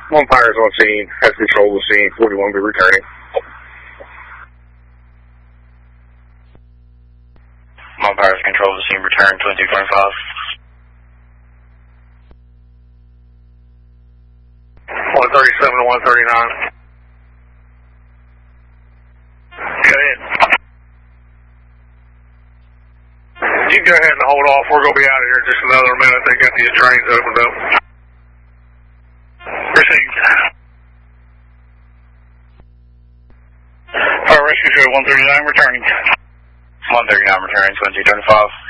Umpires on scene, has control of the scene, 41 be returning. Umpires control of the scene, return 2225. 137 to 139. Go ahead. You go ahead and hold off. We're going to be out of here in just another minute. They got these trains opened up. Received. Fire Rescue Show 139 returning. 139 returning 2225.